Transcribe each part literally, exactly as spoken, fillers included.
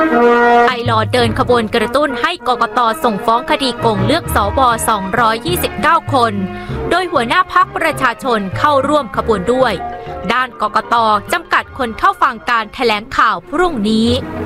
ไอลอเดินขบวนกระตุ้นให้กกต.ส่งฟ้องคดีโกงเลือกสวสองร้อยยี่สิบเก้าคนโดยหัวหน้าพรรคประชาชนเข้าร่วมขบวนด้วยด้านกกต.จำกัดคนเข้าฟังการแถลงข่าวพรุ่งนี้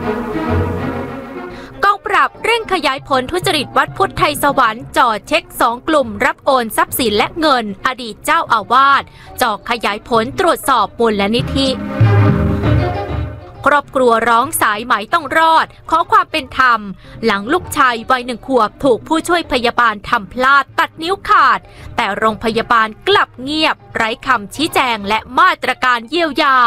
กองปราบเร่งขยายผลทุจริตวัดพุทธไทยสวรรค์จ่อเช็คสองกลุ่มรับโอนทรัพย์สินและเงินอดีตเจ้าอาวาสจ่อขยายผลตรวจสอบมูลนิธิครอบครัวร้องสายไหมต้องรอดขอความเป็นธรรมหลังลูกชายวัยหนึ่งขวบถูกผู้ช่วยพยาบาลทำพลาดตัดนิ้วขาดแต่โรงพยาบาลกลับเงียบไร้คำชี้แจงและมาตรการเยียวยา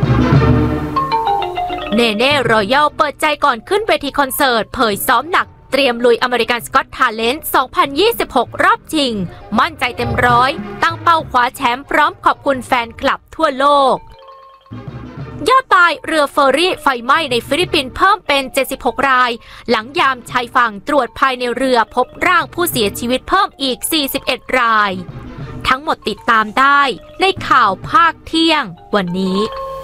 เนเน่รอยัลเปิดใจก่อนขึ้นเวทีคอนเสิร์ตเผยซ้อมหนักเตรียมลุยอเมริกันสก็อตทาเลนต์ สองพันยี่สิบหก รอบชิงมั่นใจเต็มร้อยตั้งเป้าคว้าแชมป์พร้อมขอบคุณแฟนคลับทั่วโลกยอดตายเรือเฟอร์รี่ไฟไหม้ในฟิลิปปินส์เพิ่มเป็นเจ็ดสิบหกรายหลังยามชายฝั่งตรวจภายในเรือพบร่างผู้เสียชีวิตเพิ่มอีกสี่สิบเอ็ดรายทั้งหมดติดตามได้ในข่าวภาคเที่ยงวันนี้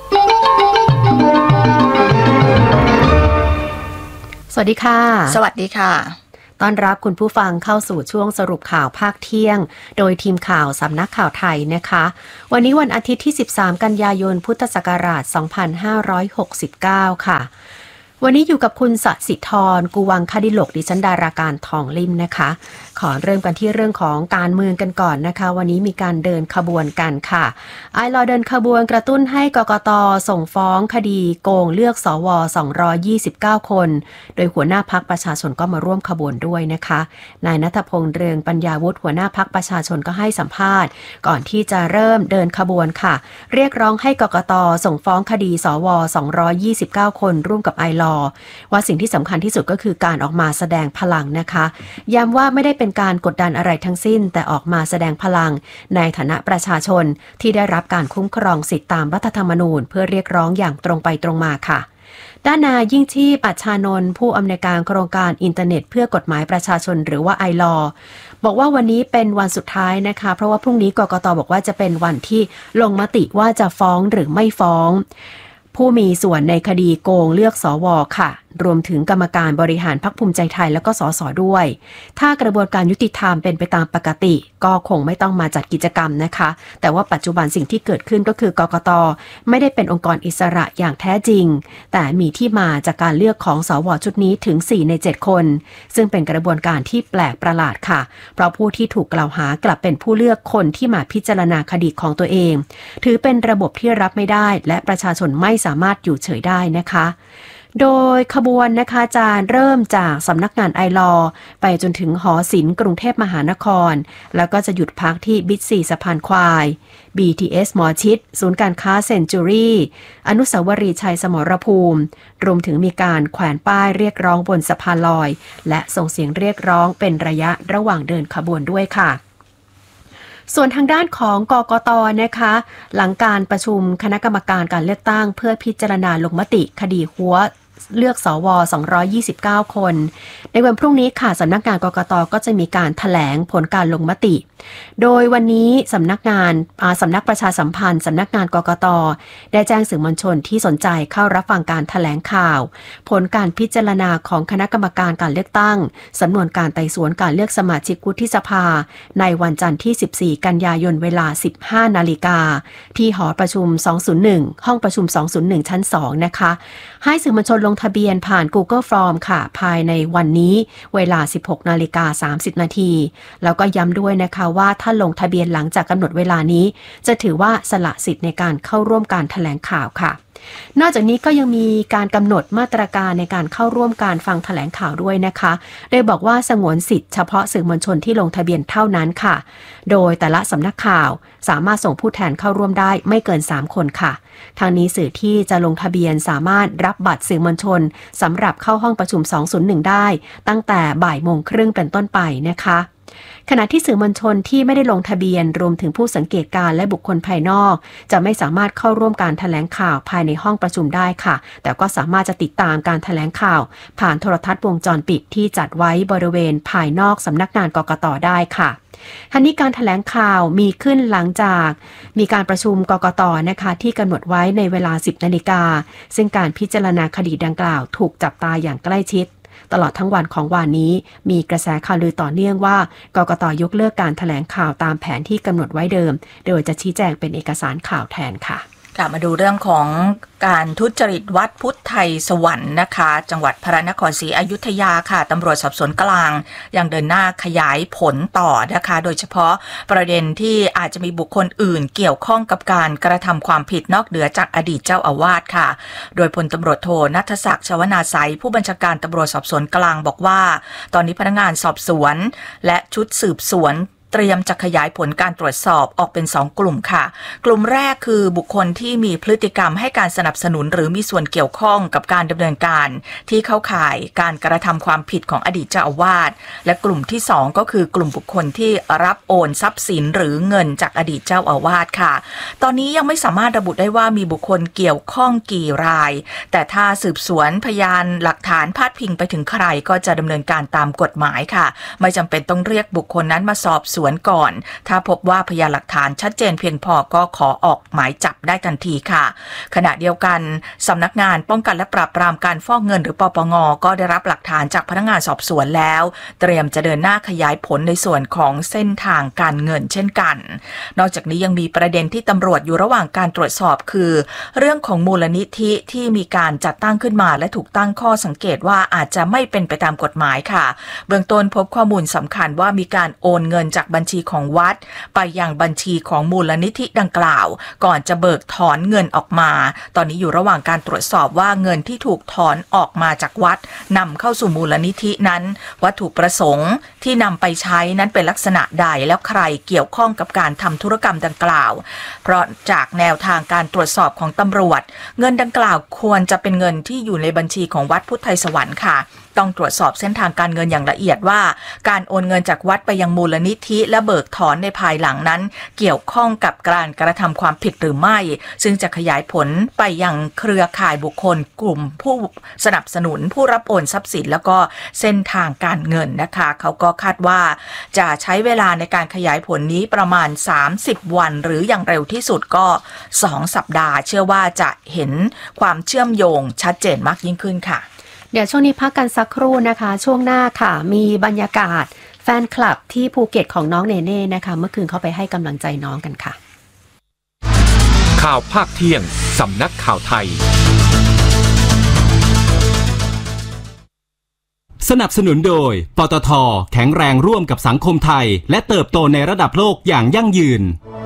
สวัสดีค่ะสวัสดีค่ะต้อนรับคุณผู้ฟังเข้าสู่ช่วงสรุปข่าวภาคเที่ยงโดยทีมข่าวสำนักข่าวไทยนะคะวันนี้วันอาทิตย์ที่สิบสามกันยายนพุทธศักราชสองพันห้าร้อยหกสิบเก้าค่ะวันนี้อยู่กับคุณสศิธรกุวังคดิโลกดิฉันดาราการทองลิ่มนะคะขอเริ่มกันที่เรื่องของการเมืองกันก่อนนะคะวันนี้มีการเดินขบวนกันค่ะไอลอเดินขบวนกระตุ้นให้กกต.ส่งฟ้องคดีโกงเลือกสวสองร้อยยี่สิบเก้าคนโดยหัวหน้าพรรคประชาชนก็มาร่วมขบวนด้วยนะคะนายณัฐพงษ์เรืองปัญญาวุฒิหัวหน้าพรรคประชาชนก็ให้สัมภาษณ์ก่อนที่จะเริ่มเดินขบวนค่ะเรียกร้องให้กกต.ส่งฟ้องคดีสวสองร้อยยี่สิบเก้าคนร่วมกับไอลอว่าสิ่งที่สำคัญที่สุดก็คือการออกมาแสดงพลังนะคะย้ำว่าไม่ได้เป็นการกดดันอะไรทั้งสิ้นแต่ออกมาแสดงพลังในฐานะประชาชนที่ได้รับการคุ้มครองสิทธิตามรัฐธรรมนูญเพื่อเรียกร้องอย่างตรงไปตรงมาค่ะด้านนายยิ่งชีพอัชชานนท์ผู้อำนวยการโครงการอินเทอร์เน็ตเพื่อกฎหมายประชาชนหรือว่าไอลอบอกว่าวันนี้เป็นวันสุดท้ายนะคะเพราะว่าพรุ่งนี้กกต.บอกว่าจะเป็นวันที่ลงมติว่าจะฟ้องหรือไม่ฟ้องผู้มีส่วนในคดีโกงเลือกสวค่ะรวมถึงกรรมการบริหารพรรคภูมิใจไทยแล้วก็สสด้วยถ้ากระบวนการยุติธรรมเป็นไปตามปกติก็คงไม่ต้องมาจัดกิจกรรมนะคะแต่ว่าปัจจุบันสิ่งที่เกิดขึ้นก็คือกกต.ไม่ได้เป็นองค์กรอิสระอย่างแท้จริงแต่มีที่มาจากการเลือกของสวชุดนี้ถึงสี่ในเจ็ดคนซึ่งเป็นกระบวนการที่แปลกประหลาดค่ะเพราะผู้ที่ถูกกล่าวหากลับเป็นผู้เลือกคนที่มาพิจารณาคดีของตัวเองถือเป็นระบบที่รับไม่ได้และประชาชนไม่สามารถอยู่เฉยได้นะคะโดยขบวนนะคะจะเริ่มจากสำนักงานไอลอไปจนถึงหอศิลป์กรุงเทพมหานครแล้วก็จะหยุดพักที่บิ๊กซีสะพานควาย บี ที เอส หมอชิตศูนย์การค้าเซนจูรี่อนุสาวรีย์ชัยสมรภูมิรวมถึงมีการแขวนป้ายเรียกร้องบนสะพานลอยและส่งเสียงเรียกร้องเป็นระยะระหว่างเดินขบวนด้วยค่ะส่วนทางด้านของกกต.นะคะหลังการประชุมคณะกรรมการการเลือกตั้งเพื่อพิจารณาลงมติคดีหัวเลือกสวสองร้อยยี่สิบเก้าคนในวันพรุ่งนี้ค่ะสำนักงานกกต.ก็จะมีการแถลงผลการลงมติโดยวันนี้สำนักงานสำนักประชาสัมพันธ์สำนักงานกกต.ได้แจ้งสื่อมวลชนที่สนใจเข้ารับฟังการแถลงข่าวผลการพิจารณาของคณะกรรมการการเลือกตั้งสำนวนการไต่สวนการเลือกสมาชิกวุฒิสภาในวันจันทร์ที่สิบสี่กันยายนเวลา สิบห้านาฬิกาที่หอประชุมสองศูนย์หนึ่งห้องประชุมสองศูนย์หนึ่งชั้นสองนะคะให้สื่อมวลชนลงทะเบียนผ่าน Google Form ค่ะภายในวันนี้เวลา สิบหกนาฬิกาสามสิบนาทีแล้วก็ย้ำด้วยนะคะว่าถ้าลงทะเบียนหลังจากกำหนดเวลานี้จะถือว่าสละสิทธิ์ในการเข้าร่วมการแถลงข่าวค่ะนอกจากนี้ก็ยังมีการกำหนดมาตรการในการเข้าร่วมการฟังแถลงข่าวด้วยนะคะโดยบอกว่าสงวนสิทธิ์เฉพาะสื่อมวลชนที่ลงทะเบียนเท่านั้นค่ะโดยแต่ละสำนักข่าวสามารถส่งผู้แทนเข้าร่วมได้ไม่เกินสามคนค่ะทางนี้สื่อที่จะลงทะเบียนสามารถรับบัตรสื่อมวลชนสำหรับเข้าห้องประชุมสองศูนย์หนึ่งได้ตั้งแต่บ่ายโมงครึ่งเป็นต้นไปนะคะขณะที่สื่อมวลชนที่ไม่ได้ลงทะเบียนรวมถึงผู้สังเกตการณ์และบุคคลภายนอกจะไม่สามารถเข้าร่วมการแถลงข่าวภายในห้องประชุมได้ค่ะแต่ก็สามารถจะติดตามการแถลงข่าวผ่านโทรทัศน์วงจรปิดที่จัดไว้บริเวณภายนอกสำนักงานกกต.ได้ค่ะทั้งนี้การแถลงข่าวมีขึ้นหลังจากมีการประชุมกกต.นะคะที่กำหนดไว้ในเวลา สิบนาฬิกาซึ่งการพิจารณาคดีดังกล่าวถูกจับตาอย่างใกล้ชิดตลอดทั้งวันของวันนี้มีกระแสข่าวลือต่อเนื่องว่ากกต.ยกเลิกการแถลงข่าวตามแผนที่กำหนดไว้เดิมโดยจะชี้แจงเป็นเอกสารข่าวแทนค่ะกลับมาดูเรื่องของการทุจริตวัดพุทธไทยสวรรค์นะคะจังหวัดพระนครศรีอยุธยาค่ะตำรวจสอบสวนกลางยังเดินหน้าขยายผลต่อนะคะโดยเฉพาะประเด็นที่อาจจะมีบุคคลอื่นเกี่ยวข้องกับการกระทำความผิดนอกเหนือจากอดีตเจ้าอาวาสค่ะโดยพลตำรวจโทณัฐศักดิ์ชวนาไสยผู้บัญชาการตำรวจสอบสวนกลางบอกว่าตอนนี้พนักงานสอบสวนและชุดสืบสวนเตรียมจะขยายผลการตรวจสอบออกเป็นสองกลุ่มค่ะกลุ่มแรกคือบุคคลที่มีพฤติกรรมให้การสนับสนุนหรือมีส่วนเกี่ยวข้องกับการดำเนินการที่เข้าข่ายการกระทำความผิดของอดีตเจ้าอาวาสและกลุ่มที่สองก็คือกลุ่มบุคคลที่รับโอนทรัพย์สินหรือเงินจากอดีตเจ้าอาวาสค่ะตอนนี้ยังไม่สามารถระบุได้ว่ามีบุคคลเกี่ยวข้องกี่รายแต่ถ้าสืบสวนพยานหลักฐานพาดพิงไปถึงใครก็จะดำเนินการตามกฎหมายค่ะไม่จำเป็นต้องเรียกบุคคลนั้นมาสอบสวนก่อนถ้าพบว่าพยานหลักฐานชัดเจนเพียงพอก็ขอออกหมายจับได้ทันทีค่ะขณะเดียวกันสำนักงานป้องกันและปราบปรามการฟอกเงินหรือปปง.ก็ได้รับหลักฐานจากพนักงานสอบสวนแล้วเตรียมจะเดินหน้าขยายผลในส่วนของเส้นทางการเงินเช่นกันนอกจากนี้ยังมีประเด็นที่ตำรวจอยู่ระหว่างการตรวจสอบคือเรื่องของมูลนิธิที่มีการจัดตั้งขึ้นมาและถูกตั้งข้อสังเกตว่าอาจจะไม่เป็นไปตามกฎหมายค่ะเบื้องต้นพบข้อมูลสำคัญว่ามีการโอนเงินจากบัญชีของวัดไปยังบัญชีของมูลนิธิดังกล่าวก่อนจะเบิกถอนเงินออกมาตอนนี้อยู่ระหว่างการตรวจสอบว่าเงินที่ถูกถอนออกมาจากวัดนำเข้าสู่มูลนิธินั้นวัตถุประสงค์ที่นำไปใช้นั้นเป็นลักษณะใดแล้วใครเกี่ยวข้องกับการทำธุรกรรมดังกล่าวเพราะจากแนวทางการตรวจสอบของตำรวจเงินดังกล่าวควรจะเป็นเงินที่อยู่ในบัญชีของวัดพุทธไทยสวรรค์ค่ะต้องตรวจสอบเส้นทางการเงินอย่างละเอียดว่าการโอนเงินจากวัดไปยังมูลนิธิและเบิกถอนในภายหลังนั้นเกี่ยวข้องกับการกระทำความผิดหรือไม่ซึ่งจะขยายผลไปยังเครือข่ายบุคคลกลุ่มผู้สนับสนุนผู้รับโอนทรัพย์สินแล้วก็เส้นทางการเงินนะคะเขาก็คาดว่าจะใช้เวลาในการขยายผลนี้ประมาณสามสิบวันหรืออย่างเร็วที่สุดก็สองสัปดาห์เชื่อว่าจะเห็นความเชื่อมโยงชัดเจนมากยิ่งขึ้นค่ะเดี๋ยวช่วงนี้พักกันสักครู่นะคะช่วงหน้าค่ะมีบรรยากาศแฟนคลับที่ภูเก็ตของน้องเนเน่นะคะเมื่อคืนเขาไปให้กำลังใจน้องกันค่ะข่าวภาคเที่ยงสำนักข่าวไทยสนับสนุนโดยปตท.แข็งแรงร่วมกับสังคมไทยและเติบโตในระดับโลกอย่างยั่งยืน